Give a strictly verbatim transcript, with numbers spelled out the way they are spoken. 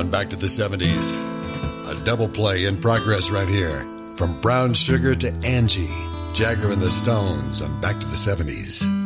on Back to the seventies. A double play in progress right here. From Brown Sugar to Angie, Jagger and the Stones on Back to the seventies.